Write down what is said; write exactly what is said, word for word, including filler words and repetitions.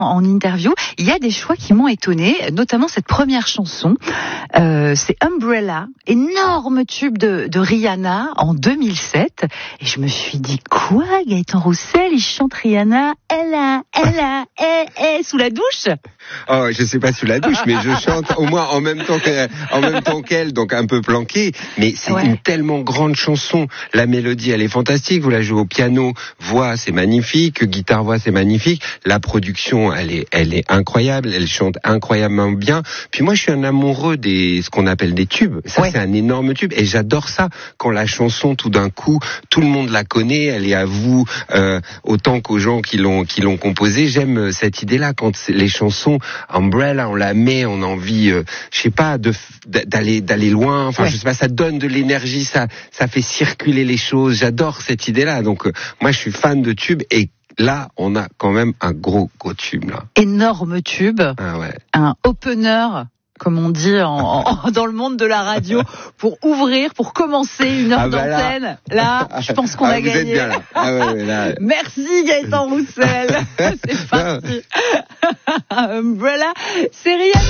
en interview, il y a des choix qui m'ont étonné, notamment cette première chanson. Euh, c'est Umbrella, énorme tube de, de Rihanna en deux mille sept. Et je me suis dit, quoi, Gaëtan Roussel, il chante Rihanna, elle a, elle a, elle, elle, sous la douche? Oh, je sais pas sous la douche, mais je chante au moins en même temps que, en même temps qu'elle, donc un peu planqué. Mais c'est ouais. une tellement grande chanson. La mélodie, elle est fantastique. Vous la jouez au piano, voix, c'est magnifique. Guitare, voix, c'est magnifique. La production, elle est, elle est incroyable. Elle chante incroyablement bien. Puis moi, je suis un amoureux des, ce qu'on appelle des tubes. Ça, ouais. c'est un énorme tube. Et j'adore ça quand la chanson, tout d'un coup, tout le monde la connaît. Elle est à vous, euh, autant qu'aux gens qui l'ont, qui l'ont composée. J'aime cette idée-là quand les chansons Umbrella, on la met, on a envie, euh, je sais pas, de, d'aller, d'aller loin. Enfin, ouais. je sais pas, ça donne de l'énergie, ça, ça fait circuler les choses. J'adore cette idée-là. Donc, euh, moi, je suis fan de tubes et là, on a quand même un gros, gros tube, là. Énorme tube. Ah ouais. Un opener, comme on dit en, en, dans le monde de la radio, pour ouvrir, pour commencer une heure ah bah d'antenne. Là, là, je pense qu'on ah, a vous gagné. Êtes bien là. Ah ouais, là. Merci Gaëtan Roussel. C'est parti. Umbrella, c'est Rihanna.